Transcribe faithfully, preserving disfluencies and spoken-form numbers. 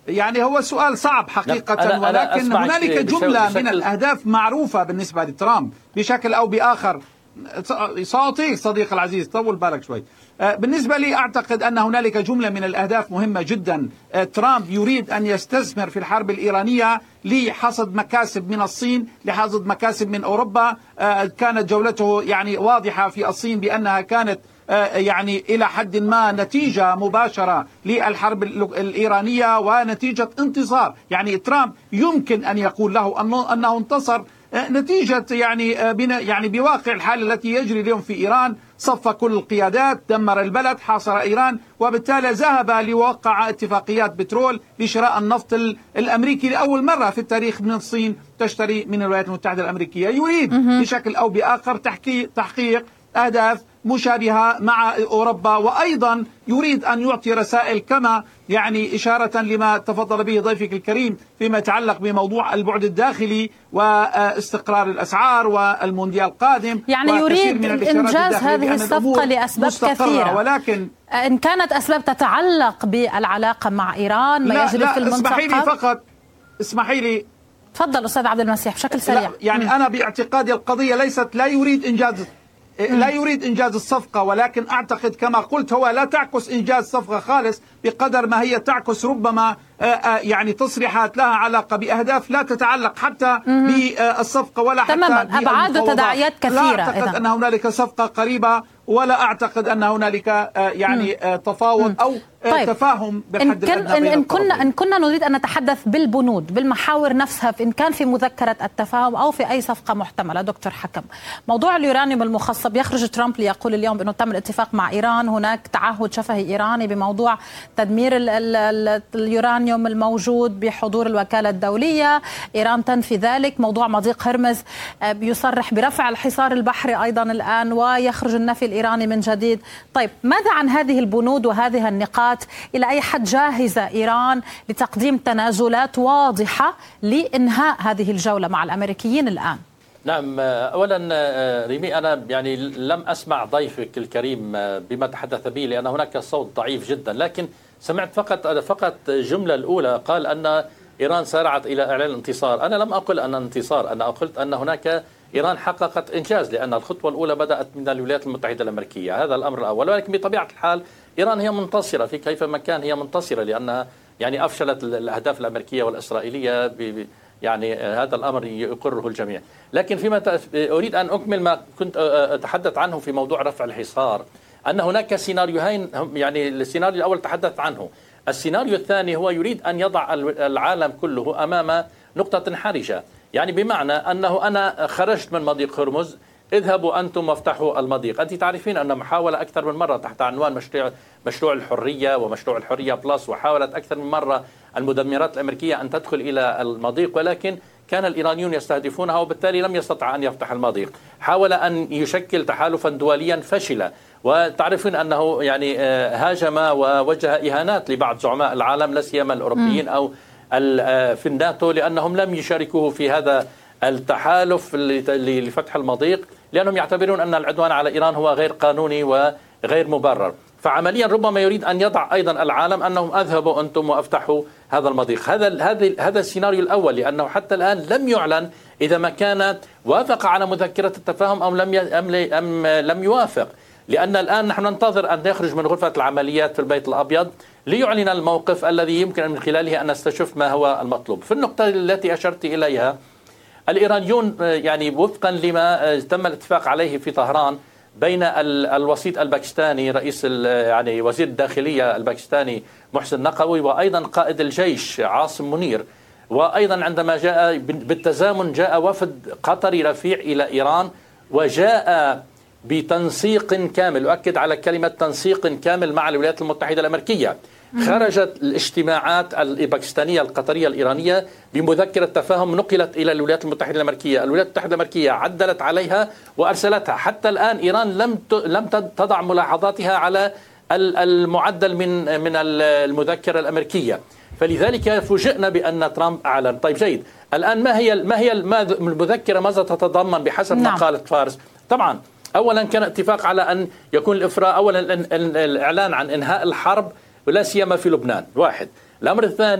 يعني هو سؤال صعب حقيقة، أنا ولكن أنا هنالك جملة من الأهداف معروفة بالنسبة لترامب بشكل أو بآخر. سأعطيك صديق العزيز، طول بالك شوي. بالنسبة لي أعتقد أن هنالك جملة من الأهداف مهمة جدا. ترامب يريد أن يستثمر في الحرب الإيرانية لحصد مكاسب من الصين، لحصد مكاسب من أوروبا. كانت جولته يعني واضحة في الصين بأنها كانت يعني إلى حد ما نتيجة مباشرة للحرب الإيرانية ونتيجة انتصار. يعني ترامب يمكن أن يقول له أنه, أنه انتصر نتيجة يعني يعني بواقع الحال التي يجري اليوم في إيران. صف كل القيادات، دمر البلد، حاصر إيران، وبالتالي ذهب لوقع اتفاقيات بترول لشراء النفط الأمريكي لأول مرة في التاريخ من الصين تشتري من الولايات المتحدة الأمريكية. يريد بشكل أو بآخر تحقيق تحقيق أهداف مشابهة مع أوروبا، وأيضا يريد أن يعطي رسائل كما يعني إشارة لما تفضل به ضيفك الكريم فيما يتعلق بموضوع البعد الداخلي واستقرار الأسعار والمونديال القادم. يعني يريد إنجاز هذه الصفقة لأسباب كثيرة، ولكن إن كانت أسباب تتعلق بالعلاقة مع إيران ما يجري في المنطقة. اسمحي لي فقط، اسمحي لي. تفضل أستاذ عبد المسيح بشكل سريع. يعني م. أنا باعتقادي القضية ليست لا يريد إنجاز لا يريد إنجاز الصفقة، ولكن أعتقد كما قلت هو لا تعكس إنجاز صفقة خالص بقدر ما هي تعكس ربما يعني تصريحات لها علاقة بأهداف لا تتعلق حتى بالصفقة ولا حتى تماما أبعاد وتداعيات كثيرة. لا أعتقد أن هنالك صفقة قريبة، ولا أعتقد أن هنالك يعني تفاوض أو طيب. تفاهم بالحد الأدنى بين إن كنا إن كنا نريد أن نتحدث بالبنود بالمحاور نفسها، إن كان في مذكرة التفاهم أو في أي صفقة محتملة. دكتور حكم، موضوع اليورانيوم المخصب، يخرج ترامب ليقول اليوم بأنه تم الاتفاق مع إيران، هناك تعهد شفهي إيراني بموضوع تدمير ال ال ال اليورانيوم الموجود بحضور الوكالة الدولية. إيران تنفي ذلك. موضوع مضيق هرمز يصرح برفع الحصار البحري أيضا الآن، ويخرج النفي الإيراني من جديد. طيب ماذا عن هذه البنود وهذه النقاط؟ إلى أي حد جاهزة إيران لتقديم تنازلات واضحة لإنهاء هذه الجولة مع الأمريكيين الآن؟ نعم، أولا ريمي، أنا يعني لم أسمع ضيفك الكريم بما تحدث به لأن هناك صوت ضعيف جدا، لكن سمعت فقط فقط جملة الأولى، قال أن إيران سارعت إلى إعلان الانتصار. أنا لم أقل أن انتصار، أنا قلت أن هناك إيران حققت إنجاز، لأن الخطوة الأولى بدأت من الولايات المتحدة الأمريكية، هذا الأمر الأول. ولكن بطبيعة الحال إيران هي منتصرة في كيف مكان، هي منتصرة لأنها يعني أفشلت الأهداف الأمريكية والإسرائيلية ب يعني هذا الأمر يقره الجميع. لكن فيما أريد أن أكمل ما كنت أتحدث عنه في موضوع رفع الحصار، أن هناك سيناريوهين، يعني السيناريو الأول تحدث عنه، السيناريو الثاني هو يريد أن يضع العالم كله أمام نقطة حرجة، يعني بمعنى أنه أنا خرجت من مضيق هرمز، اذهبوا أنتم وافتحوا المضيق. أنت تعرفين أن محاولة أكثر من مرة تحت عنوان مشروع مشروع الحرية ومشروع الحرية بلس، وحاولت أكثر من مرة المدمرات الأمريكية أن تدخل إلى المضيق، ولكن كان الإيرانيون يستهدفونها وبالتالي لم يستطع أن يفتح المضيق. حاول أن يشكل تحالفا دوليا، فشل. وتعرفون أنه يعني هاجم ووجه إهانات لبعض زعماء العالم، لا سيما الأوروبيين أو في الناتو، لأنهم لم يشاركوه في هذا التحالف لفتح المضيق، لأنهم يعتبرون أن العدوان على إيران هو غير قانوني وغير مبرر. فعمليا ربما يريد أن يضع أيضا العالم أنهم أذهبوا أنتم وأفتحوا هذا المضيق. هذا هذا هذا السيناريو الأول، لأنه حتى الآن لم يعلن إذا ما كان وافق على مذكرة التفاهم أو لم أم لم يوافق، لأن الآن نحن ننتظر أن يخرج من غرفة العمليات في البيت الأبيض ليعلن الموقف الذي يمكن من خلاله أن نستشف ما هو المطلوب. في النقطة التي أشرت إليها، الإيرانيون يعني وفقا لما تم الاتفاق عليه في طهران بين الوسيط الباكستاني رئيس يعني وزير الداخلية الباكستاني محسن نقوي، وأيضا قائد الجيش عاصم منير، وأيضا عندما جاء بالتزامن جاء وفد قطري رفيع إلى إيران، وجاء بتنسيق كامل، أؤكد على كلمة تنسيق كامل، مع الولايات المتحدة الأمريكية. خرجت الاجتماعات الباكستانية القطرية الإيرانية بمذكرة تفاهم نقلت إلى الولايات المتحدة الأمريكية، الولايات المتحدة الأمريكية عدلت عليها وأرسلتها. حتى الآن إيران لم لم تضع ملاحظاتها على المعدل من من المذكرة الأمريكية، فلذلك فوجئنا بأن ترامب أعلن. طيب جيد، الآن ما هي ما هي المذكرة ماذا تتضمن بحسب ما قالت فارس؟ طبعا أولا كان اتفاق على أن يكون الإفراج، أولا الإعلان عن إنهاء الحرب ولا سيما في لبنان، واحد. الأمر الثاني